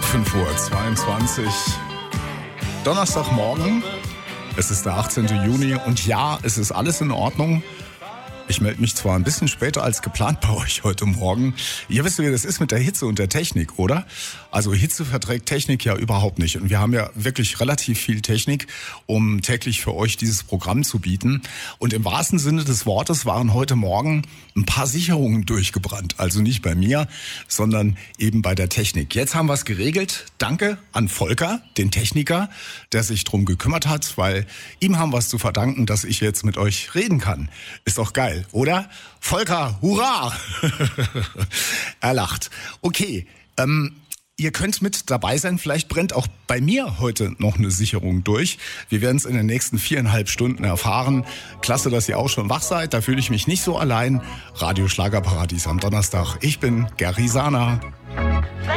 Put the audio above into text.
5:22 Uhr. Donnerstagmorgen. Es ist der 18. Juni und ja, es ist alles in Ordnung. Ich melde mich zwar ein bisschen später als geplant bei euch heute Morgen. Ihr wisst, wie das ist mit der Hitze und der Technik, oder? Also Hitze verträgt Technik ja überhaupt nicht. Und wir haben ja wirklich relativ viel Technik, um täglich für euch dieses Programm zu bieten. Und im wahrsten Sinne des Wortes waren heute Morgen ein paar Sicherungen durchgebrannt. Also nicht bei mir, sondern eben bei der Technik. Jetzt haben wir es geregelt. Danke an Volker, den Techniker, der sich drum gekümmert hat, weil ihm haben wir es zu verdanken, dass ich jetzt mit euch reden kann. Ist doch geil, oder? Volker, hurra! Er lacht. Okay, ihr könnt mit dabei sein. Vielleicht brennt auch bei mir heute noch eine Sicherung durch. Wir werden es in den nächsten 4,5 Stunden erfahren. Klasse, dass ihr auch schon wach seid. Da fühle ich mich nicht so allein. Radio Schlagerparadies am Donnerstag. Ich bin Gary Sana.